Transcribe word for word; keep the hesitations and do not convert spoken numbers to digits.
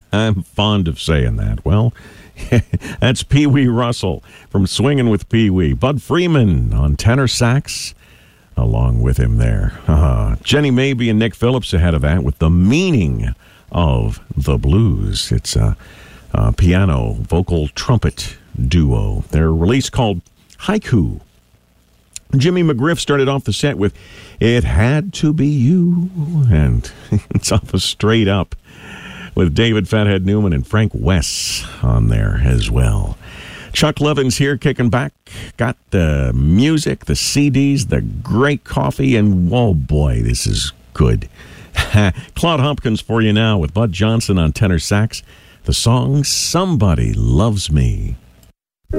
I'm fond of saying that. Well, that's Pee Wee Russell from Swingin' with Pee Wee. Bud Freeman on tenor sax along with him there. Uh, Jenny Mabie and Nick Phillips ahead of that with The Meaning of the Blues. It's a, a piano, vocal, trumpet duo. Their release called Haiku. Jimmy McGriff started off the set with It Had to Be You, and it's off of Straight Up with David Fathead Newman and Frank Wess on there as well. Chuck Levin's here kicking back. Got the music, the C Ds, the great coffee, and oh boy, this is good. Claude Hopkins for you now with Bud Johnson on tenor sax. The song Somebody Loves Me.